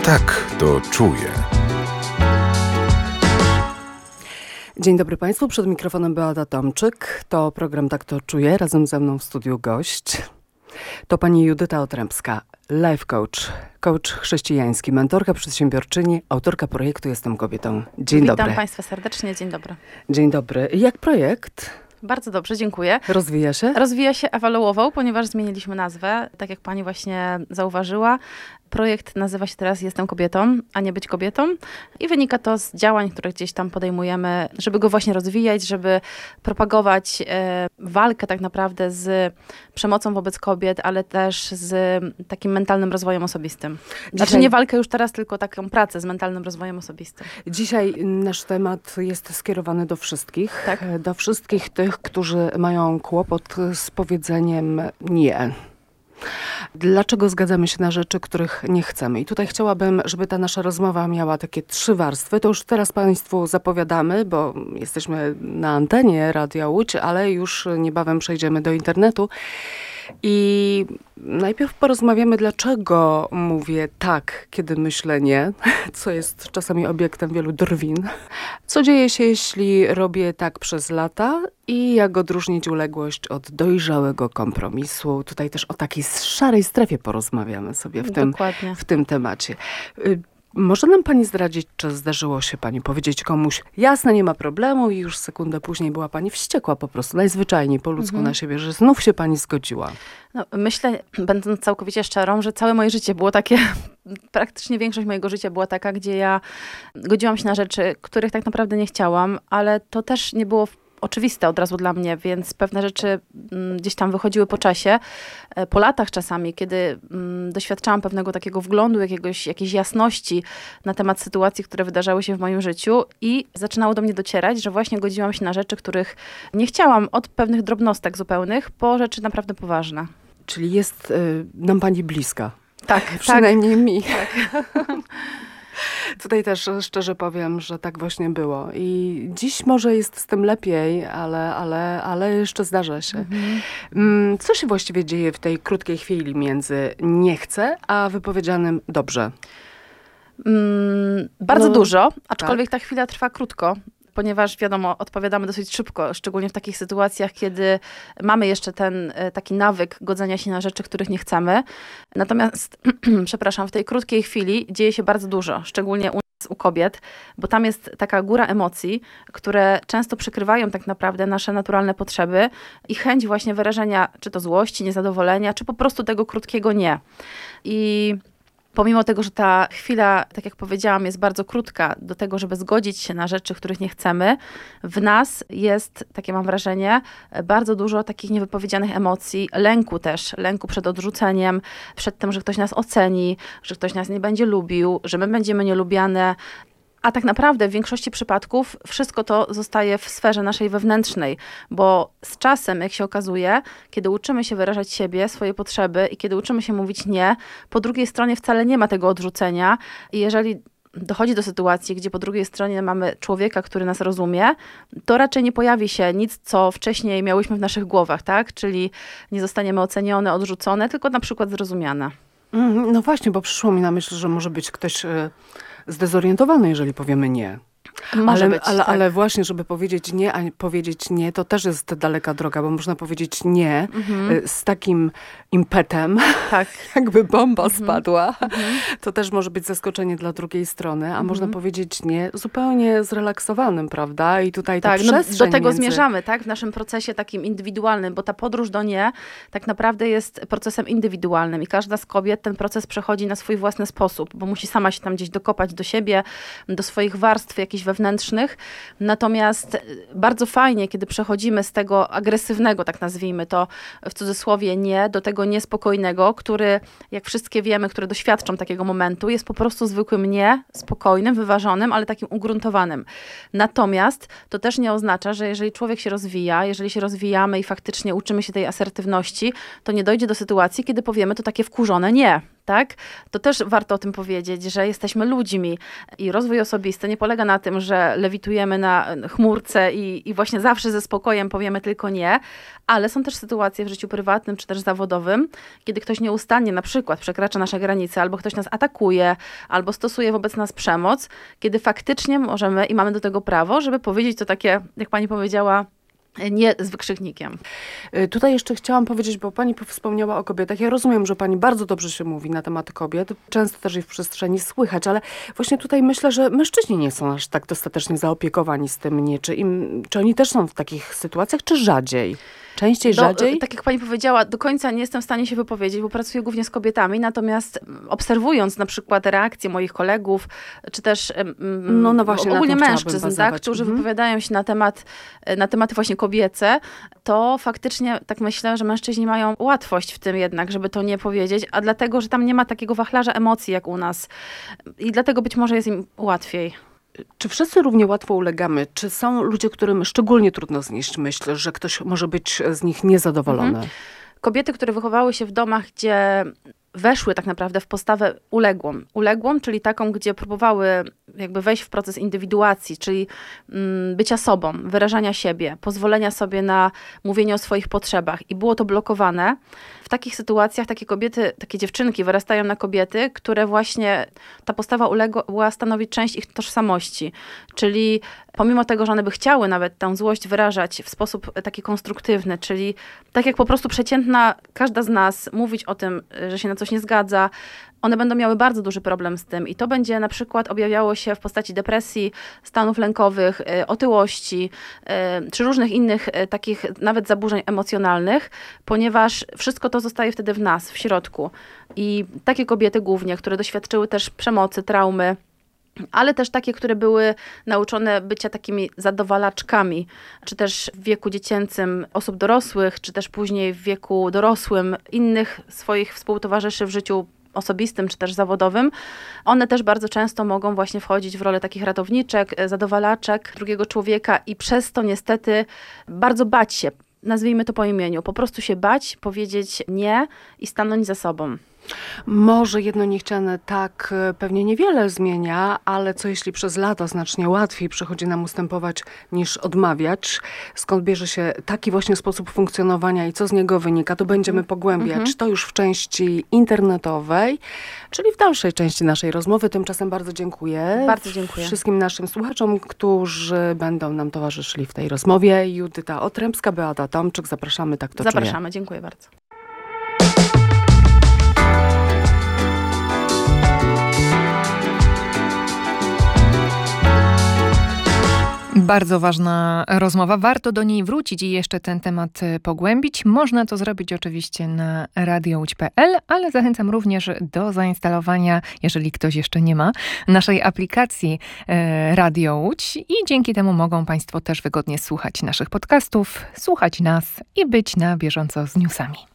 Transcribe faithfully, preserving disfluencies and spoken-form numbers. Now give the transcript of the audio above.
Tak to czuję. Dzień dobry Państwu, przed mikrofonem Beata Tomczyk. To program Tak to czuję, razem ze mną w studiu gość. To pani Judyta Otrębska, life coach, coach chrześcijański, mentorka, przedsiębiorczyni, autorka projektu Jestem kobietą. Dzień Witam dobry. Witam Państwa serdecznie, dzień dobry. Dzień dobry. Jak projekt? Bardzo dobrze, dziękuję. Rozwija się? Rozwija się, ewoluował, ponieważ zmieniliśmy nazwę, tak jak pani właśnie zauważyła. Projekt nazywa się teraz Jestem kobietą, a nie być kobietą. I wynika to z działań, które gdzieś tam podejmujemy, żeby go właśnie rozwijać, żeby propagować e, walkę tak naprawdę z przemocą wobec kobiet, ale też z takim mentalnym rozwojem osobistym. Znaczy Dzisiaj... nie walkę już teraz, tylko taką pracę z mentalnym rozwojem osobistym. Dzisiaj nasz temat jest skierowany do wszystkich. Tak. Do wszystkich tych, którzy mają kłopot z powiedzeniem nie. Dlaczego zgadzamy się na rzeczy, których nie chcemy? I tutaj chciałabym, żeby ta nasza rozmowa miała takie trzy warstwy. To już teraz Państwu zapowiadamy, bo jesteśmy na antenie Radia Łódź, ale już niebawem przejdziemy do internetu. I najpierw porozmawiamy, dlaczego mówię tak, kiedy myślę nie, co jest czasami obiektem wielu drwin. Co dzieje się, jeśli robię tak przez lata i jak odróżnić uległość od dojrzałego kompromisu. Tutaj też o takiej szarej strefie porozmawiamy sobie w tym, w tym temacie. Może nam pani zdradzić, czy zdarzyło się pani powiedzieć komuś, jasne, nie ma problemu, i już sekundę później była pani wściekła po prostu, najzwyczajniej po ludzku mhm. na siebie, że znów się pani zgodziła? No, myślę, będąc całkowicie szczerą, że całe moje życie było takie, praktycznie większość mojego życia była taka, gdzie ja godziłam się na rzeczy, których tak naprawdę nie chciałam, ale to też nie było oczywiste od razu dla mnie, więc pewne rzeczy gdzieś tam wychodziły po czasie, po latach czasami, kiedy doświadczałam pewnego takiego wglądu, jakiegoś, jakiejś jasności na temat sytuacji, które wydarzały się w moim życiu i zaczynało do mnie docierać, że właśnie godziłam się na rzeczy, których nie chciałam, od pewnych drobnostek zupełnych po rzeczy naprawdę poważne. Czyli jest y, nam pani bliska. Tak, przynajmniej tak. mi. Tak. Tutaj też szczerze powiem, że tak właśnie było. I dziś może jest z tym lepiej, ale, ale, ale jeszcze zdarza się. Mhm. Co się właściwie dzieje w tej krótkiej chwili między nie chcę, a wypowiedzianym dobrze? Mm, bardzo no, dużo, aczkolwiek tak. ta chwila trwa krótko. Ponieważ wiadomo, odpowiadamy dosyć szybko, szczególnie w takich sytuacjach, kiedy mamy jeszcze ten taki nawyk godzenia się na rzeczy, których nie chcemy. Natomiast, przepraszam, w tej krótkiej chwili dzieje się bardzo dużo, szczególnie u nas, u kobiet, bo tam jest taka góra emocji, które często przykrywają tak naprawdę nasze naturalne potrzeby i chęć właśnie wyrażenia czy to złości, niezadowolenia, czy po prostu tego krótkiego nie. I pomimo tego, że ta chwila, tak jak powiedziałam, jest bardzo krótka do tego, żeby zgodzić się na rzeczy, których nie chcemy, w nas jest, takie mam wrażenie, bardzo dużo takich niewypowiedzianych emocji, lęku też, lęku przed odrzuceniem, przed tym, że ktoś nas oceni, że ktoś nas nie będzie lubił, że my będziemy nielubiane. A tak naprawdę w większości przypadków wszystko to zostaje w sferze naszej wewnętrznej, bo z czasem, jak się okazuje, kiedy uczymy się wyrażać siebie, swoje potrzeby i kiedy uczymy się mówić nie, po drugiej stronie wcale nie ma tego odrzucenia i jeżeli dochodzi do sytuacji, gdzie po drugiej stronie mamy człowieka, który nas rozumie, to raczej nie pojawi się nic, co wcześniej miałyśmy w naszych głowach, tak? Czyli nie zostaniemy ocenione, odrzucone, tylko na przykład zrozumiane. Mm, no właśnie, bo przyszło mi na myśl, że może być ktoś y, zdezorientowany, jeżeli powiemy nie. Może ale, być, ale, tak. ale właśnie, żeby powiedzieć nie, a powiedzieć nie, to też jest daleka droga, bo można powiedzieć nie mhm. z takim impetem, tak. jakby bomba mhm. spadła. Mhm. To też może być zaskoczenie dla drugiej strony, a mhm. można powiedzieć nie zupełnie zrelaksowanym, prawda? I tutaj tak, ta przestrzeń no, do tego między... zmierzamy, tak? W naszym procesie takim indywidualnym, bo ta podróż do nie tak naprawdę jest procesem indywidualnym i każda z kobiet ten proces przechodzi na swój własny sposób, bo musi sama się tam gdzieś dokopać do siebie, do swoich warstw jakichś wewnętrznych. Natomiast bardzo fajnie, kiedy przechodzimy z tego agresywnego, tak nazwijmy to w cudzysłowie nie, do tego niespokojnego, który, jak wszystkie wiemy, które doświadczą takiego momentu, jest po prostu zwykłym nie, spokojnym, wyważonym, ale takim ugruntowanym. Natomiast to też nie oznacza, że jeżeli człowiek się rozwija, jeżeli się rozwijamy i faktycznie uczymy się tej asertywności, to nie dojdzie do sytuacji, kiedy powiemy to takie wkurzone nie. tak? To też warto o tym powiedzieć, że jesteśmy ludźmi i rozwój osobisty nie polega na tym, że lewitujemy na chmurce i, i właśnie zawsze ze spokojem powiemy tylko nie, ale są też sytuacje w życiu prywatnym czy też zawodowym, kiedy ktoś nieustannie na przykład przekracza nasze granice, albo ktoś nas atakuje, albo stosuje wobec nas przemoc, kiedy faktycznie możemy i mamy do tego prawo, żeby powiedzieć to takie, jak pani powiedziała, nie z wykrzyknikiem. Tutaj jeszcze chciałam powiedzieć, bo pani wspomniała o kobietach. Ja rozumiem, że pani bardzo dobrze się mówi na temat kobiet. Często też jej w przestrzeni słychać, ale właśnie tutaj myślę, że mężczyźni nie są aż tak dostatecznie zaopiekowani z tym. Nie. Czy, im, czy oni też są w takich sytuacjach, czy rzadziej? Częściej, Do, rzadziej? Tak jak pani powiedziała, do końca nie jestem w stanie się wypowiedzieć, bo pracuję głównie z kobietami, natomiast obserwując na przykład reakcje moich kolegów, czy też no, no właśnie, ogólnie mężczyzn, tak, którzy mhm. wypowiadają się na temat, na tematy właśnie kobiece, to faktycznie tak myślę, że mężczyźni mają łatwość w tym jednak, żeby to nie powiedzieć, a dlatego, że tam nie ma takiego wachlarza emocji jak u nas. I dlatego być może jest im łatwiej. Czy wszyscy równie łatwo ulegamy? Czy są ludzie, którym szczególnie trudno znieść myśl, że ktoś może być z nich niezadowolony? Mhm. Kobiety, które wychowały się w domach, gdzie weszły tak naprawdę w postawę uległą. Uległą, czyli taką, gdzie próbowały jakby wejść w proces indywiduacji, czyli mm, bycia sobą, wyrażania siebie, pozwolenia sobie na mówienie o swoich potrzebach i było to blokowane. W takich sytuacjach takie kobiety, takie dziewczynki wyrastają na kobiety, które właśnie ta postawa uległa stanowić część ich tożsamości. Czyli pomimo tego, że one by chciały nawet tę złość wyrażać w sposób taki konstruktywny, czyli tak jak po prostu przeciętna każda z nas mówić o tym, że się na coś nie zgadza, one będą miały bardzo duży problem z tym i to będzie na przykład objawiało się w postaci depresji, stanów lękowych, otyłości, czy różnych innych takich nawet zaburzeń emocjonalnych, ponieważ wszystko to zostaje wtedy w nas, w środku. I takie kobiety głównie, które doświadczyły też przemocy, traumy, ale też takie, które były nauczone bycia takimi zadowalaczkami, czy też w wieku dziecięcym osób dorosłych, czy też później w wieku dorosłym innych swoich współtowarzyszy w życiu osobistym, czy też zawodowym, one też bardzo często mogą właśnie wchodzić w rolę takich ratowniczek, zadowalaczek drugiego człowieka i przez to niestety bardzo bać się, nazwijmy to po imieniu, po prostu się bać, powiedzieć nie i stanąć za sobą. Może jedno niechciane tak pewnie niewiele zmienia, ale co jeśli przez lata znacznie łatwiej przychodzi nam ustępować niż odmawiać? Skąd bierze się taki właśnie sposób funkcjonowania i co z niego wynika? To będziemy pogłębiać. Mm-hmm. To już w części internetowej, czyli w dalszej części naszej rozmowy. Tymczasem bardzo dziękuję. Bardzo dziękuję. Wszystkim naszym słuchaczom, którzy będą nam towarzyszyli w tej rozmowie. Judyta Otrębska, Beata Tomczyk. Zapraszamy, tak to Zapraszamy, czuję. dziękuję bardzo. Bardzo ważna rozmowa. Warto do niej wrócić i jeszcze ten temat pogłębić. Można to zrobić oczywiście na radio łódź kropka pe el, ale zachęcam również do zainstalowania, jeżeli ktoś jeszcze nie ma, naszej aplikacji Radio Łódź i dzięki temu mogą Państwo też wygodnie słuchać naszych podcastów, słuchać nas i być na bieżąco z newsami.